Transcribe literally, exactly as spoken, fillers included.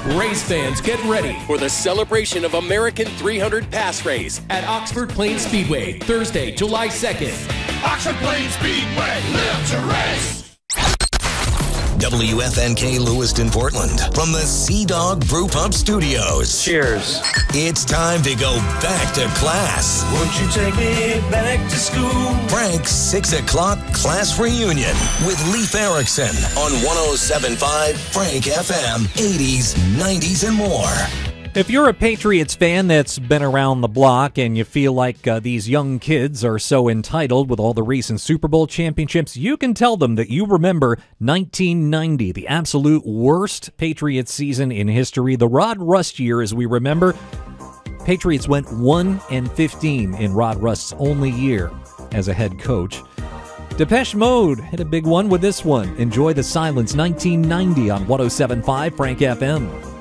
Race fans, get ready for the celebration of American three hundred Pass Race at Oxford Plains Speedway, Thursday, July second. Oxford Plains Speedway, live to race. W F N K Lewiston, Portland, from the Sea Dog Brew Pub Studios. Cheers. It's time to go back to class. Won't you take me back to school? Frank's six o'clock class reunion with Leif Erikson on one oh seven point five Frank F M, eighties, nineties, and more. If you're a Patriots fan that's been around the block and you feel like uh, these young kids are so entitled with all the recent Super Bowl championships, you can tell them that you remember nineteen ninety, the absolute worst Patriots season in history. The Rod Rust year, as we remember. Patriots went one and fifteen in Rod Rust's only year as a head coach. Depeche Mode hit a big one with this one. Enjoy the Silence, nineteen ninety on one oh seven point five Frank F M.